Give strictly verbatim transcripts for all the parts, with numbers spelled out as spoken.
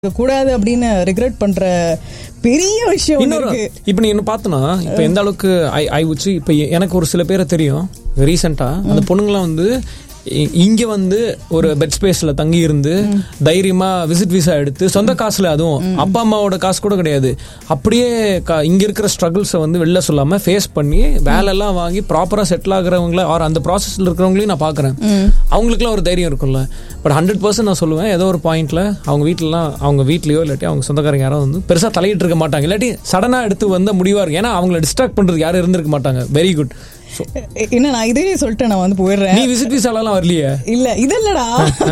கூடாது அப்படின்னு ரிக்ரெட் பண்ற பெரிய விஷயம் இருக்கு. இப்ப நீ என்ன பார்த்தனா இப்ப எந்த அளவுக்கு ஐ ஐ உச்சி இப்ப எனக்கு ஒரு சில பேரை தெரியும் ரீசெண்டா அந்த பொண்ணுங்களாம் வந்து இங்க வந்து ஒரு பெட் ஸ்பேஸ்ல தங்கி இருந்து தைரியமா விசிட் விசா எடுத்து சொந்த காசுல, அதுவும் அப்பா அம்மாவோட காசு கூட கிடையாது, அப்படியே இங்க இருக்கிற ஸ்ட்ரகிள்ஸை வந்து வெளில சொல்லாம ஃபேஸ் பண்ணி வேலை எல்லாம் வாங்கி ப்ராப்பரா செட்டில் ஆகுறவங்கள ஆர் அந்த ப்ராசஸ்ல இருக்கிறவங்களையும் நான் பாக்குறேன். அவங்களுக்குலாம் ஒரு தைரியம் இருக்கும்ல. பட் ஹண்ட்ரட் பர்சன்ட் நான் சொல்லுவேன், ஏதோ ஒரு பாயிண்ட்ல அவங்க வீட்டுலலாம் அவங்க வீட்லயோ இல்லாட்டி அவங்க சொந்தக்காரங்க யாரும் வந்து பெருசா தலையிட்டு இருக்க மாட்டாங்க, இல்லாட்டி சடனா எடுத்து வந்த முடிவா இருக்கு. ஏன்னா அவங்களை டிஸ்ட்ராக்ட் பண்றதுக்கு யாரும் இருந்திருக்க மாட்டாங்க. Very good. என்ன நான் இதே சொல்லிட்டு நான் வந்து போயிடுறேன். நீ விசிட் விசாலாம் வரலையே? இல்ல இது இல்லடா,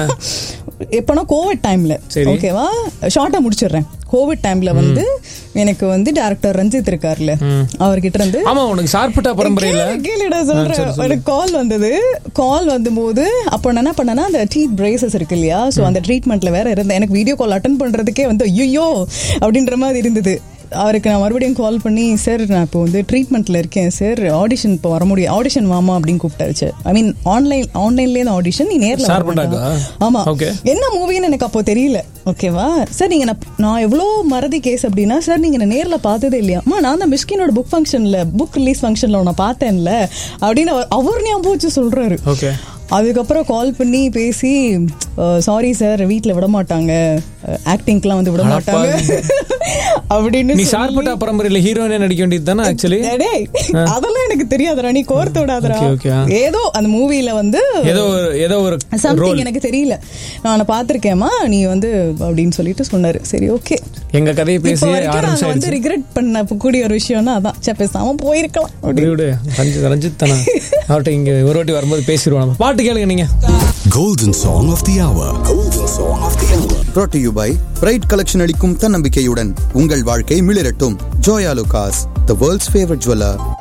எப்பனா கோவிட் டைம்ல ஓகேவா, ஷார்ட்டா முடிச்சிடுறேன். கோவிட் டைம்ல வந்து எனக்கு வந்து டைரக்டர் ரஞ்சித் இருக்காருல்ல, அவர்கிட்ட இருந்து ஆமா உனக்கு சார்பட்டா பரம்பரையில கேளுடா சொல்றேன், எனக்கு கால் வந்தது. கால் வந்தபோது அப்ப நான் என்ன பண்ணேன்னா அந்த டீத் பிரேசஸ் இருக்கு இல்லையா, சோ அந்த ட்ரீட்மெண்ட்ல வேற இருந்தேன். எனக்கு வீடியோ கால் அட்டன் பண்றதுக்கே வந்து ஐயோ அப்படின்ற மாதிரி இருந்தது. அவருக்கு நான் மறுபடியும் கால் பண்ணி, சார் நான் இப்போ வந்து ட்ரீட்மெண்ட்ல இருக்கேன் சார், ஆடிஷன் இப்போ வர முடியும், ஆடிஷன் வாமா அப்படின்னு கூப்பிட்டாச்சு. ஐ மீன் ஆன்லைன் ஆன்லைன்லேயே தான் ஆடிஷன், நீ நேரில். ஆமா, என்ன மூவின்னு எனக்கு அப்போ தெரியல. ஓகேவா சார், நீங்க நான் எவ்வளோ மறதி கேஸ் அப்படின்னா, சார் நீங்க நேரில் பார்த்ததே இல்லையாமா, நான் தான் மிஷ்கினோட புக் ஃபங்க்ஷன்ல புக் ரிலீஸ் ஃபங்க்ஷன்ல உன்னை பார்த்தேன்ல அப்படின்னு அவர் ஞாபகம் வச்சு சொல்றாரு. அதுக்கப்புறம் கால் பண்ணி பேசி, சாரி சார் வீட்டில் விட மாட்டாங்க, ஆக்டிங்லாம் வந்து விட மாட்டாங்க அப்படின்னு. நீ சார்பட்டா பரம்பரையில ஹீரோயினா நடிக்க வேண்டியது தானே ஆக்சுவலி? அதெல்லாம் எனக்கு தெரியாதுடா, நீ கோர்த்து விடாதடா. ஏதோ அந்த மூவில வந்து ஏதோ ஏதோ ஒரு சம்திங் எனக்கு தெரியல, நான் பாத்திருக்கேமா நீ வந்து அப்படின்னு சொல்லிட்டு சொன்னாரு. சரி ஓகே, எங்க கதையை பேசி ஆரம்பிச்சு வந்து ரிக்ரெட் பண்ண கூடிய ஒரு விஷயம்னா அதான், சே பேசாம போயிருக்கலாம். ரஞ்சித் ரஞ்சித் தானே அவர்கிட்ட இங்க ஒரு வாட்டி வரும்போது பேசிடுவோம். பாட்டு கேளுங்க நீங்க. Golden Song of the Hour. Golden Song of the Hour. Brought to you by Bright Collection அளிக்கும் தன்னம்பிக்கையுடன் உங்கள் வாழ்க்கை மிளிரட்டும். Joya Lucas, the world's favorite jeweler.